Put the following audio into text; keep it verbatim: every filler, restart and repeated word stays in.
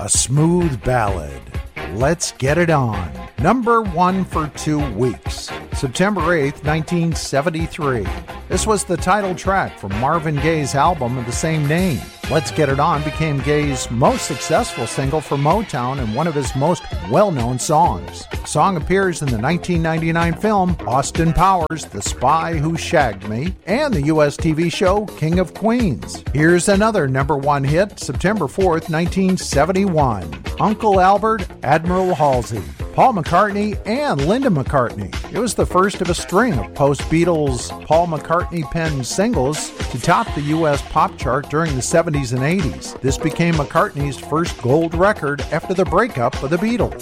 a smooth ballad. Let's Get It On. Number one for two weeks. September eighth, nineteen seventy-three. This was the title track from Marvin Gaye's album of the same name. Let's Get It On became Gaye's most successful single for Motown and one of his most well-known songs. The song appears in the nineteen ninety-nine film Austin Powers, The Spy Who Shagged Me, and the U S T V show King of Queens. Here's another number one hit, September fourth, nineteen seventy-one. Uncle Albert, Admiral Halsey. Paul McCartney and Linda McCartney. It was the first of a string of post-Beatles Paul McCartney-penned singles to top the U S pop chart during the seventies and eighties. This became McCartney's first gold record after the breakup of the Beatles.